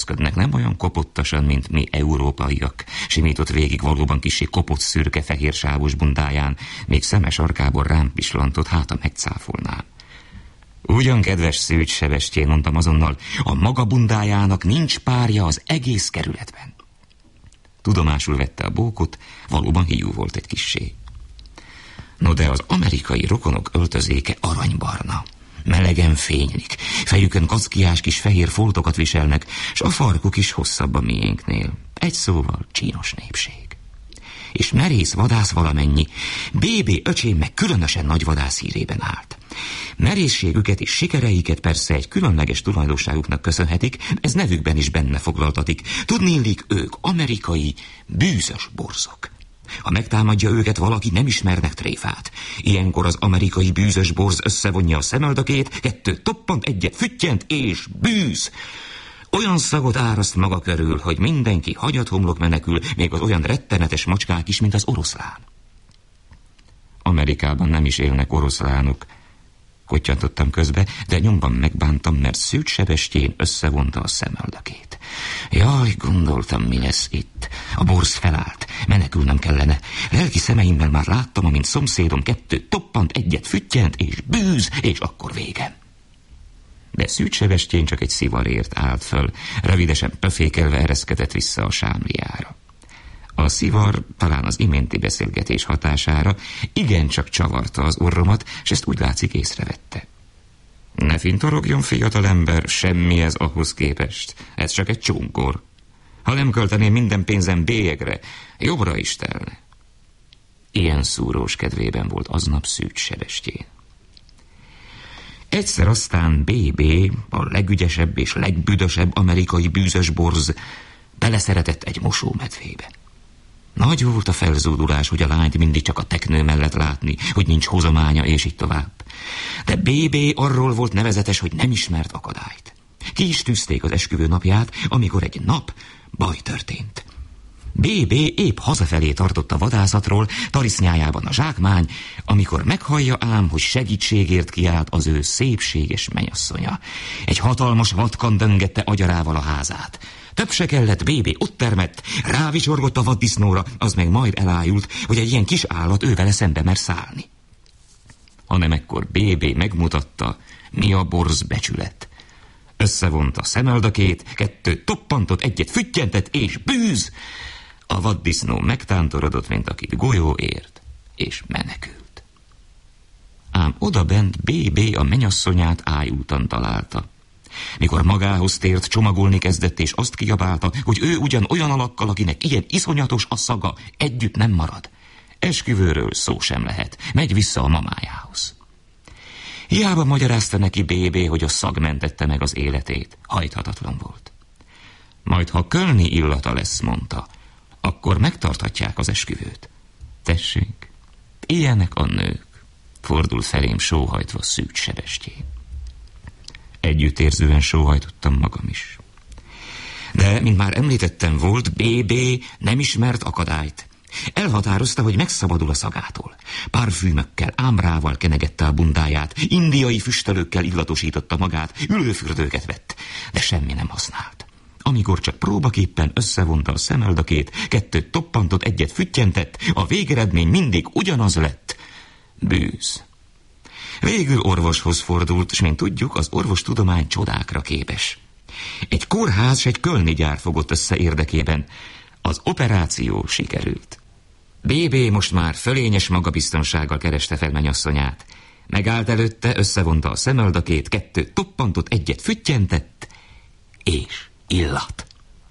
nem olyan kopottasan, mint mi európaiak, simított végig valóban kissé kopott szürke fehér sávos bundáján, még szemes arkából rám pislantott, hát a megcáfolnám. Ugyan, kedves Szűcs Sebestyén, mondtam azonnal, a maga bundájának nincs párja az egész kerületben. Tudomásul vette a bókot, valóban hiú volt egy kissé. No, de az amerikai rokonok öltözéke aranybarna. Melegen fénylik, fejükön kackiás kis fehér foltokat viselnek, s a farkuk is hosszabb a miénknél. Egy szóval csínos népség. És merész vadász valamennyi, BB öcsém meg különösen nagy vadász hírében állt. Merészségüket és sikereiket persze egy különleges tulajdonságuknak köszönhetik, ez nevükben is benne foglaltatik. Tudniillik, ők amerikai bűzös borzok. Ha megtámadja őket valaki, nem ismernek tréfát. Ilyenkor az amerikai bűzös borz összevonja a szemöldökét, 2 toppant, 1 füttyent, és bűz! Olyan szagot áraszt maga körül, hogy mindenki hagyat-homlok menekül, még az olyan rettenetes macskák is, mint az oroszlán. Amerikában nem is élnek oroszlánok, kottyantottam közbe, de nyomban megbántam, mert Szűcs Sebestyén összevonta a szemöldökét. Jaj, gondoltam, mi lesz itt. A borz felállt, menekülnem kellene. Lelki szemeimmel már láttam, amint szomszédom 2 toppant, 1 füttyent, és bűz, és akkor végem. De Szűcs Sebestyén csak egy szivarért állt föl, rövidesen pöfékelve ereszkedett vissza a sámliára. A szivar talán az iménti beszélgetés hatására igencsak csavarta az orromat, s ezt úgy látszik észrevette. Ne fintorogjon, fiatalember, semmi ez ahhoz képest. Ez csak egy csónkor. Ha nem költeném minden pénzem bélyegre, jobbra is telne. Ilyen szúrós kedvében volt aznap Szűcs Sebestyén. Egyszer aztán BB, a legügyesebb és legbüdösebb amerikai bűzös borz, beleszeretett egy mosómedvébe. Nagy volt a felzúdulás, hogy a lányt mindig csak a teknő mellett látni, hogy nincs hozománya, és így tovább. De BB arról volt nevezetes, hogy nem ismert akadályt. Ki is tűzték az esküvő napját, amikor egy nap baj történt. BB épp hazafelé tartott a vadászatról, tarisznyájában a zsákmány, amikor meghallja ám, hogy segítségért kiált az ő szépséges menyasszonya. Egy hatalmas vatkan döngette agyarával a házát. Több se kellett, BB ott termett, rávicsorgott a vaddisznóra, az meg majd elájult, hogy egy ilyen kis állat ővele szembe mer szállni. Hanem ekkor BB megmutatta, mi a borz becsület. Összevonta szemöldökét, 2 toppantot, 1 füttyentett, és bűz! A vaddisznó megtántorodott, mint akit golyó ért, és menekült. Ám odabent BB a menyasszonyát ájútan találta. Mikor magához tért, csomagolni kezdett, és azt kiabálta, hogy ő ugyan olyan alakkal, akinek ilyen iszonyatos a szaga, együtt nem marad. Esküvőről szó sem lehet, megy vissza a mamájához. Hiába magyarázta neki BB, hogy a szag mentette meg az életét, hajthatatlan volt. Majd ha kölni illata lesz, mondta, akkor megtarthatják az esküvőt. Tessék, ilyenek a nők, fordul felém sóhajtva Szűcs Sebestyén. Együttérzően sóhajtottam magam is. De, mint már említettem, volt, BB nem ismert akadályt. Elhatározta, hogy megszabadul a szagától. Parfümökkel, ámrával kenegette a bundáját, indiai füstölőkkel illatosította magát, ülőfürdőket vett, de semmi nem használt. Amikor csak próbaképpen összevonta a szemöldökét, 2 toppantot, 1 füttyentett, a végeredmény mindig ugyanaz lett. Bűz. Végül orvoshoz fordult, és mint tudjuk, az orvostudomány csodákra képes. Egy kórház s egy kölni gyár fogott össze érdekében. Az operáció sikerült. BB most már fölényes magabiztonsággal kereste fel menyasszonyát. Megállt előtte, összevonta a szemöldökét, 2 toppantot, 1 füttyentett, és illat.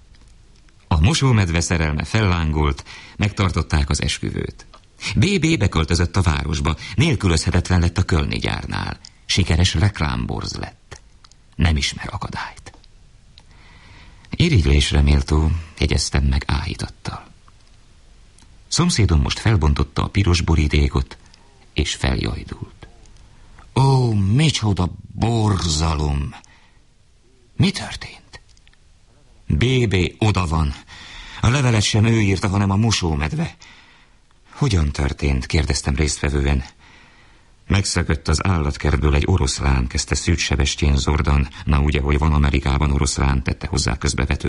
A mosómedve szerelme fellángolt, megtartották az esküvőt. BB beköltözött a városba, nélkülözhetetlen lett a kölni gyárnál. Sikeres reklámborz lett. Nem ismer akadályt. Irigylésre méltó, jegyeztem meg áhítattal. Szomszédom most felbontotta a piros borítékot, és feljajdult. Ó, micsoda borzalom! Mi történt? BB oda van. A levelet sem ő írta, hanem a mosómedve. Hogyan történt? Kérdeztem résztvevően. Megszökött az állatkertből egy oroszlán, kezdte Szűcs Sebestyén Zordan. Na ugye, hogy van Amerikában oroszlán, tette hozzá közbevető